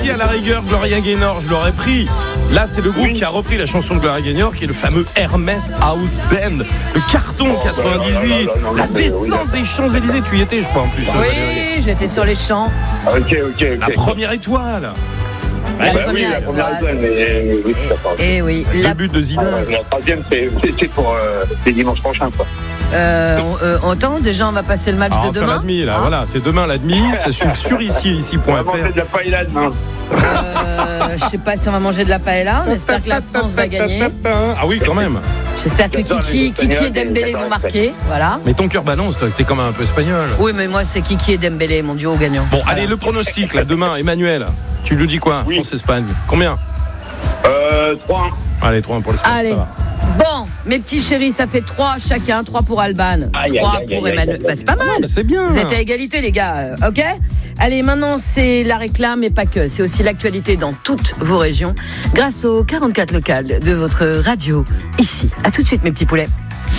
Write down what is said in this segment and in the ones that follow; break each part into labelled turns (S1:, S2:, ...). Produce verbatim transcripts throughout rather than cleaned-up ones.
S1: dit à la rigueur Gloria Gaynor, je l'aurais pris. Là, c'est le groupe oui. qui a repris la chanson de Gloria Gaynor, qui est le fameux Hermès House Band, le carton oh, quatre-vingt-dix-huit, là, là, là, là, la descente oui, des Champs-Élysées. Tu y étais, je crois, en plus.
S2: Oui, hein, j'étais sur les champs.
S3: Ok, ok, ok.
S1: La première étoile.
S2: La,
S3: bah,
S2: première,
S3: oui, la première étoile, mais oui, c'est d'accord.
S2: Et oui,
S1: le
S2: la...
S1: but de Zidane.
S3: Ah, la troisième, c'est, c'est pour euh, les dimanches prochains, quoi.
S2: Euh, on, euh, autant, déjà, on va passer le match
S1: ah,
S2: de demain.
S1: La demi, là, hein voilà, c'est demain la demi. C'est sur, sur ici, ici.
S3: On va manger de la paella demain.
S2: Euh, je sais pas si on va manger de la paella. On espère que la France va gagner.
S1: Ah oui, quand même.
S2: J'espère que Kiki, Kiki et Dembélé vont marquer. Voilà.
S1: Mais ton cœur balance, toi, t'es quand même un peu espagnol.
S2: Oui, mais moi, c'est Kiki et Dembélé, mon duo gagnant.
S1: Bon,
S2: voilà.
S1: Allez, le pronostic, là, demain, Emmanuel. Tu nous dis quoi, oui. France-Espagne? Combien?
S3: Euh, trois un.
S1: Allez, trois un pour l'Espagne,
S2: Allez.
S1: ça va.
S2: Bon, mes petits chéris, ça fait trois chacun, trois pour Alban, trois pour Emmanuel. Bah, c'est pas mal.
S1: Bah, c'est bien.
S2: Vous êtes à égalité, les gars. Euh, ok. Allez, maintenant, c'est la réclame et pas que. C'est aussi l'actualité dans toutes vos régions grâce aux quarante-quatre locales de votre radio ici. À tout de suite, mes petits poulets.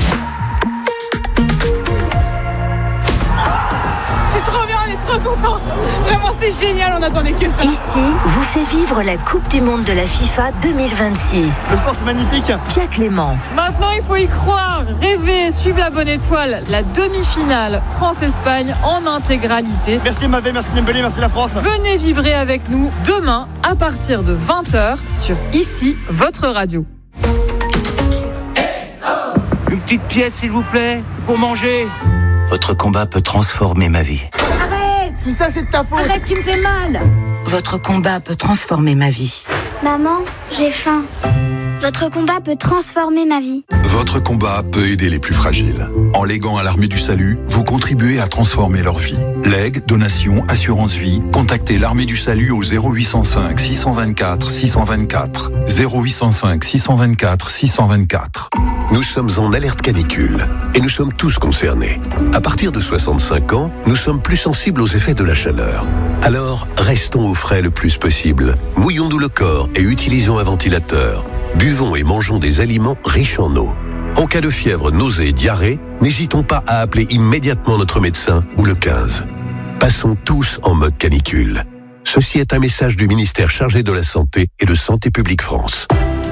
S4: Trop content. Vraiment, c'est génial, on attendait que ça.
S5: Ici, vous fait vivre la Coupe du Monde de la FIFA deux mille vingt-six.
S6: Le sport, c'est magnifique.
S5: Pierre Clément.
S4: Maintenant, il faut y croire, rêver, suivre la bonne étoile. La demi-finale France-Espagne en intégralité.
S6: Merci Mavé, merci Dembélé, merci la France.
S4: Venez vibrer avec nous demain à partir de vingt heures sur Ici, votre radio.
S7: Une petite pièce, s'il vous plaît, pour manger.
S8: Votre combat peut transformer ma vie.
S6: Tout ça, c'est de ta faute.
S5: Arrête, tu me fais mal. Votre combat peut transformer ma vie.
S9: Maman, j'ai faim. Votre combat peut transformer ma vie.
S10: Votre combat peut aider les plus fragiles. En léguant à l'Armée du Salut, vous contribuez à transformer leur vie. Legs, donations, assurance vie, contactez l'Armée du Salut au zéro huit cent cinq six cent vingt-quatre six cent vingt-quatre. zéro huit cent cinq six cent vingt-quatre six cent vingt-quatre.
S11: Nous sommes en alerte canicule et nous sommes tous concernés. À partir de soixante-cinq ans, nous sommes plus sensibles aux effets de la chaleur. Alors, restons au frais le plus possible. Mouillons-nous le corps et utilisons un ventilateur. Buvons et mangeons des aliments riches en eau. En cas de fièvre, nausée et diarrhée, n'hésitons pas à appeler immédiatement notre médecin ou le quinze. Passons tous en mode canicule. Ceci est un message du ministère chargé de la Santé et de Santé publique France.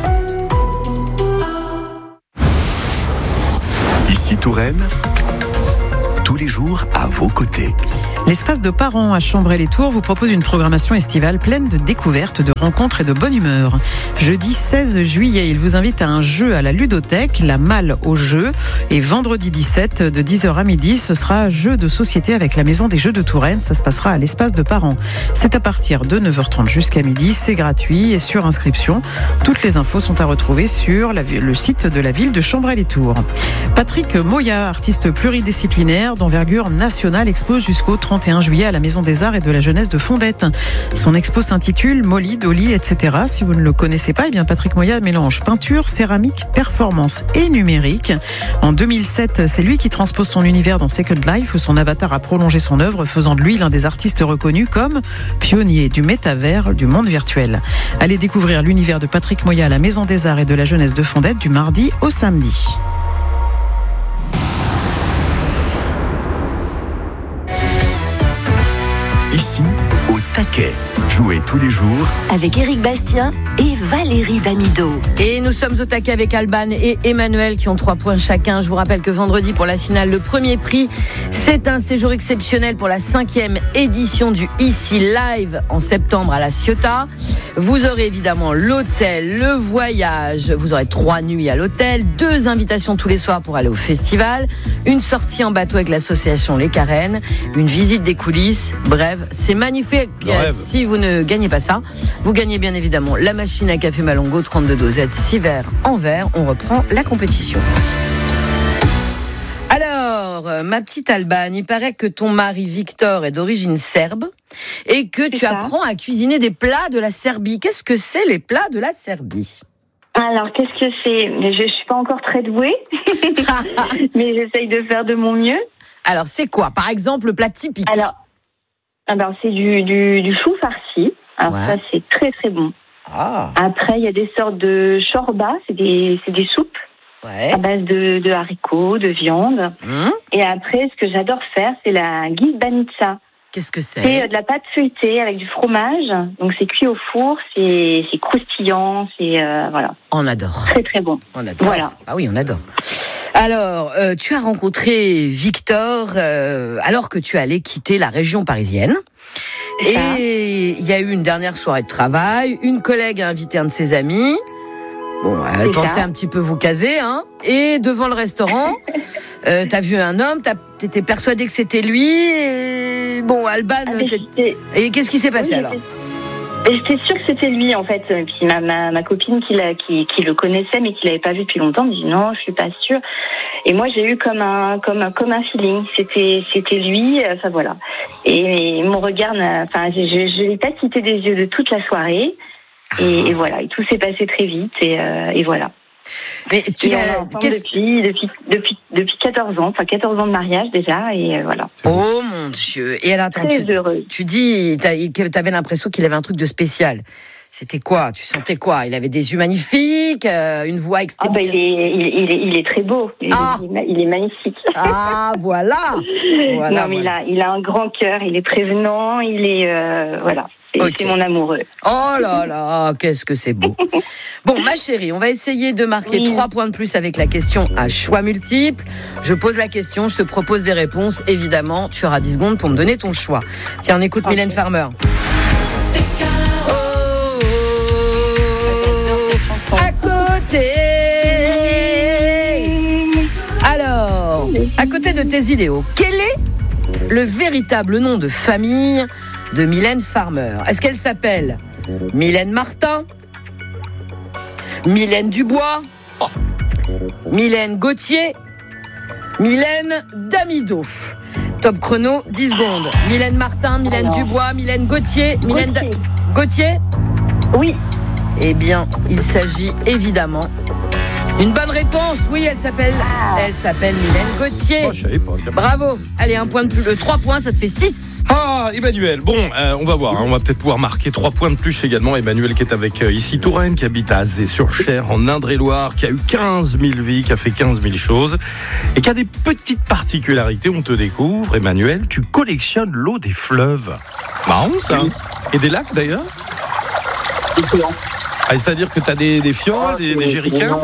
S12: Ici Touraine, tous les jours à vos côtés.
S13: L'espace de parents à Chambray-les-Tours vous propose une programmation estivale pleine de découvertes, de rencontres et de bonne humeur. Jeudi seize juillet, il vous invite à un jeu à la ludothèque, la malle au jeu. Et vendredi dix-sept, de dix heures à midi, ce sera jeu de société avec la Maison des Jeux de Touraine. Ça se passera à l'espace de parents. C'est à partir de neuf heures trente jusqu'à midi. C'est gratuit et sur inscription. Toutes les infos sont à retrouver sur la, le site de la ville de Chambray-les-Tours. Patrick Moya, artiste pluridisciplinaire d'envergure nationale, expose jusqu'au trente et un juillet à la Maison des Arts et de la Jeunesse de Fondette. Son expo s'intitule Molly, Dolly, et cetera. Si vous ne le connaissez pas, eh bien Patrick Moya mélange peinture, céramique, performance et numérique. En deux mille sept, c'est lui qui transpose son univers dans Second Life, où son avatar a prolongé son œuvre, faisant de lui l'un des artistes reconnus comme pionnier du métavers, du monde virtuel. Allez découvrir l'univers de Patrick Moya à la Maison des Arts et de la Jeunesse de Fondette du mardi au samedi.
S12: Ici, au taquet. Jouez tous les jours
S5: avec Éric Bastien et Valérie Damido.
S2: Et nous sommes au taquet avec Alban et Emmanuel qui ont trois points chacun. Je vous rappelle que vendredi pour la finale, le premier prix, c'est un séjour exceptionnel pour la cinquième édition du Ici Live en septembre à La Ciotat. Vous aurez évidemment l'hôtel, le voyage, vous aurez trois nuits à l'hôtel, deux invitations tous les soirs pour aller au festival, une sortie en bateau avec l'association Les Carènes, une visite des coulisses. Bref, c'est magnifique. Si vous ne gagnez pas ça, vous gagnez bien évidemment la machine à café Malongo, trente-deux dosettes, six verres en verre. On reprend la compétition. Alors, ma petite Alban, il paraît que ton mari Victor est d'origine serbe et que tu apprends à cuisiner des plats de la Serbie. Qu'est-ce que c'est les plats de la Serbie ?
S14: Alors, qu'est-ce que c'est ? Je ne suis pas encore très douée, mais j'essaye de faire de mon mieux.
S2: Alors, c'est quoi, par exemple, le plat typique ?
S14: Alors, alors c'est du, du, du chou farci. Alors, ouais. Ça, c'est très, très bon.
S2: Ah.
S14: Après, il y a des sortes de chorba, c'est des, c'est des soupes.
S2: Ouais.
S14: À base de, de haricots, de viande.
S2: Mmh.
S14: Et après, ce que j'adore faire, c'est la gilbanica.
S2: Qu'est-ce que c'est?
S14: C'est de la pâte feuilletée avec du fromage. Donc c'est cuit au four, c'est, c'est croustillant, c'est euh, voilà.
S2: On adore.
S14: Très très bon.
S2: On adore.
S14: Voilà.
S2: Ah oui, on adore. Alors, euh, tu as rencontré Victor euh, alors que tu allais quitter la région parisienne. Et il y a eu une dernière soirée de travail. Une collègue a invité un de ses amis. Bon, elle
S14: C'est
S2: pensait
S14: ça.
S2: un petit peu vous caser, hein. Et devant le restaurant, euh, t'as vu un homme, t'as, t'étais persuadé que c'était lui. Et bon, Alban,
S14: Ah, mais
S2: t'es-
S14: j'étais-
S2: et qu'est-ce qui s'est passé
S14: Oui,
S2: alors?
S14: j'étais- J'étais sûre que c'était lui en fait. Et puis ma, ma, ma copine qui, l'a, qui, qui le connaissait mais qui l'avait pas vu depuis longtemps me dit non, je suis pas sûre. Et moi j'ai eu comme un comme un comme un feeling. C'était c'était lui. Enfin voilà. Et, et mon regard, n'a- enfin je je, je l'ai pas quitté des yeux de toute la soirée. Et, et voilà. Et tout s'est passé très vite. Et, euh, et voilà.
S2: Mais tu
S14: Et on
S2: l'as-
S14: est ensemble
S2: qu'est-ce-
S14: depuis depuis depuis depuis quatorze ans. Enfin quatorze ans de mariage déjà. Et euh, voilà.
S2: Oh mon Dieu. Et alors, attends,
S14: Très
S2: tu,
S14: heureuse.
S2: tu dis, t'as- que t'avais l'impression qu'il avait un truc de spécial. C'était quoi? Tu sentais quoi? Il avait des yeux magnifiques, euh, une voix
S14: Ah bah, il,
S2: exceptionnelle.
S14: est, il, est, il, est, il est très beau. Il,
S2: Ah.
S14: il est, il est magnifique.
S2: Ah, voilà. Voilà,
S14: non, mais
S2: voilà.
S14: il a, il a un grand cœur. Il est prévenant. Il est euh, voilà. Et
S2: Ok.
S14: c'est mon amoureux.
S2: Oh là là, qu'est-ce que c'est beau. Bon, ma chérie, on va essayer de marquer
S14: Oui.
S2: trois points de plus avec la question à choix multiples. Je pose la question, je te propose des réponses. Évidemment, tu auras dix secondes pour me donner ton choix. Tiens, on écoute
S14: Ok.
S2: Mylène Farmer. Oh, à côté. Alors, à côté de tes idéaux, quel est le véritable nom de famille de Mylène Farmer? Est-ce qu'elle s'appelle Mylène Martin, Mylène Dubois, Mylène Gauthier, Mylène Damido? Top chrono, dix secondes. Mylène Martin, Mylène
S14: Alors.
S2: Dubois, Mylène Gauthier, Mylène Da- Gauthier.
S14: Oui.
S2: Eh bien, il s'agit évidemment une bonne réponse. Oui, elle s'appelle, elle s'appelle Mylène Gauthier.
S1: Oh, je savais pas.
S2: Bravo. Allez, un point de plus. Le trois points, ça te fait six.
S1: Ah, Emmanuel. Bon, euh, on va voir. hein, on va peut-être pouvoir marquer trois points de plus également. Emmanuel qui est avec euh, ici Touraine, qui habite à Azé-sur-Cher, en Indre-et-Loire, qui a eu quinze mille vies, qui a fait quinze mille choses et qui a des petites particularités. On te découvre, Emmanuel. Tu collectionnes l'eau des fleuves. Marrant, ça.
S3: Oui.
S1: Et des lacs, d'ailleurs.
S3: Excellent.
S1: Ah, c'est-à-dire que tu as des, des fioles, des, des jerrycans.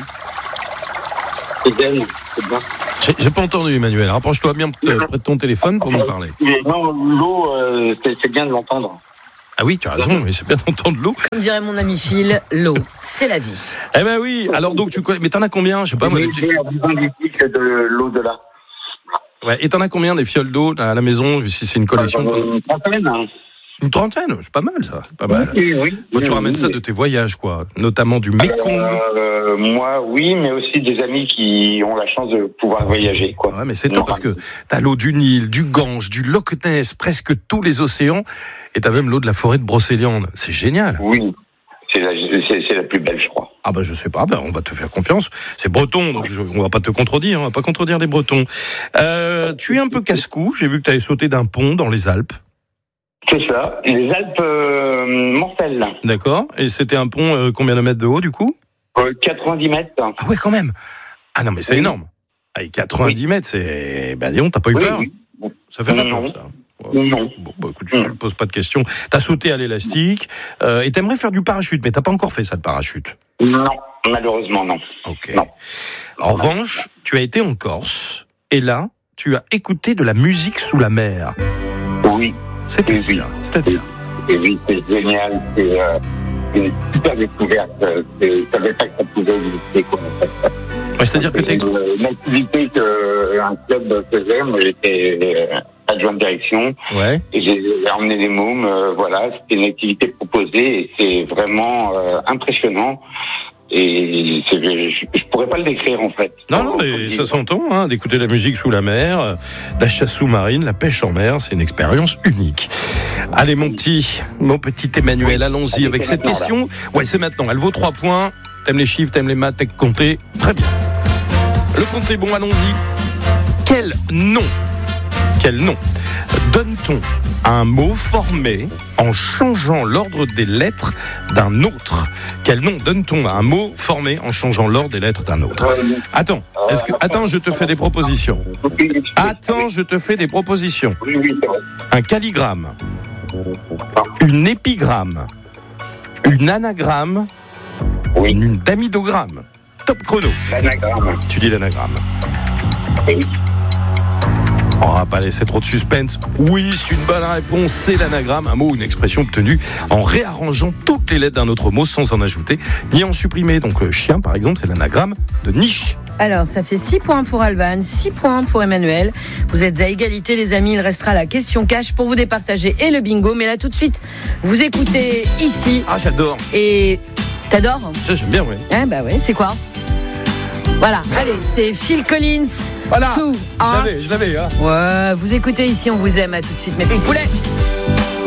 S3: C'est d'elle, c'est bien.
S1: J'ai, j'ai pas entendu, Emmanuel. Rapproche-toi bien euh, près de ton téléphone pour nous parler.
S3: Non, l'eau, euh, c'est, c'est bien de l'entendre.
S1: Ah oui, tu as raison, mais c'est bien d'entendre l'eau.
S2: Comme dirait mon ami Phil, l'eau, c'est la vie.
S1: Eh ben oui, alors donc tu connais. Mais t'en as combien? Je sais pas moi. des petits-
S3: J'ai besoin du cycle de l'eau de là.
S1: Ouais, et t'en as combien des fioles d'eau à la maison, si c'est une collection?
S3: Une trentaine, hein.
S1: Une trentaine, c'est pas mal ça, c'est pas mal.
S3: Oui, oui.
S1: Moi, tu
S3: Oui,
S1: ramènes
S3: oui.
S1: ça de tes voyages, quoi, notamment du Mekong.
S3: Euh, moi, oui, mais aussi des amis qui ont la chance de pouvoir voyager, quoi.
S1: Ouais, mais c'est top parce que t'as l'eau du Nil, du Gange, du Loch Ness, presque tous les océans, et t'as même l'eau de la forêt de Brocéliande. C'est génial.
S3: Oui, c'est la, c'est, c'est la plus belle, je crois.
S1: Ah bah je sais pas, bah on va te faire confiance. C'est breton, donc je, on va pas te contredire, on va pas contredire les Bretons. Euh, tu es un peu casse-cou. J'ai vu que t'avais sauté d'un pont dans les Alpes.
S3: C'est ça, les Alpes euh, mortelles.
S1: D'accord. Et c'était un pont euh, combien de mètres de haut du coup?
S3: Euh, quatre-vingt-dix mètres.
S1: Ah ouais, quand même. Ah non, mais c'est
S3: Oui.
S1: énorme. Avec quatre-vingt-dix mètres, c'est. Ben, Léon, t'as pas eu
S3: Oui,
S1: peur?
S3: oui.
S1: Ça fait pas
S3: Non.
S1: peur, ça. Ouais.
S3: Non.
S1: Bon, bah écoute, je ne te pose pas de questions. T'as sauté à l'élastique euh, et t'aimerais faire du parachute, mais t'as pas encore fait ça, de parachute.
S3: Non, malheureusement, non.
S1: Ok.
S3: Non.
S1: En revanche, tu as été en Corse et là, tu as écouté de la musique sous la mer.
S3: Oui.
S1: C'est-à-dire,
S3: Oui.
S1: c'est-à-dire.
S3: Et oui, c'est génial. C'est euh, une super découverte. C'est, je savais pas que ça pouvait exister, quoi.
S1: Ouais, c'est-à-dire que t'es.
S3: C'est une, une activité qu'un club faisait. Moi, j'étais euh, adjoint de direction.
S1: Ouais.
S3: Et j'ai, j'ai emmené des mômes. Euh, voilà, c'était une activité proposée et c'est vraiment euh, impressionnant. Et c'est, je, je pourrais pas le décrire, en fait.
S1: Non, non, mais ça s'entend, hein, d'écouter la musique sous la mer, euh, la chasse sous-marine, la pêche en mer, c'est une expérience unique. Allez, mon petit, mon petit Emmanuel, allons-y
S3: Allez,
S1: avec
S3: c'est
S1: cette
S3: maintenant,
S1: question. Ouais, c'est maintenant. Elle vaut trois points. T'aimes les chiffres, t'aimes les maths, t'aimes compter. Très bien. Le compte est bon, allons-y. Quel nom, quel nom donne-t-on un mot formé en changeant l'ordre des lettres d'un autre. Quel nom donne-t-on à un mot formé en changeant l'ordre des lettres d'un autre? Attends, est-ce que... Attends, je te fais des propositions. Attends, je te fais des propositions. Un calligramme, une épigramme, une anagramme, une damidogramme. Top chrono.
S3: L'anagramme.
S1: Tu dis l'anagramme.
S3: Oui.
S1: On va pas laisser trop de suspense. Oui, c'est une bonne réponse, c'est l'anagramme, un mot ou une expression obtenue en réarrangeant toutes les lettres d'un autre mot sans en ajouter ni en supprimer. Donc euh, chien, par exemple, c'est l'anagramme de niche.
S2: Alors, ça fait six points pour Alban, six points pour Emmanuel. Vous êtes à égalité, les amis. Il restera la question cash pour vous départager et le bingo. Mais là, tout de suite, vous écoutez ici.
S1: Ah, j'adore.
S2: Et t'adores?
S1: Ça, j'aime bien, oui.
S2: Eh bah ouais, c'est quoi? Voilà, allez, c'est Phil Collins.
S1: Voilà,
S2: Two
S1: je l'avais, je l'avais. Hein.
S2: Ouais, vous écoutez ici, on vous aime. À tout de suite, mes petits poulets.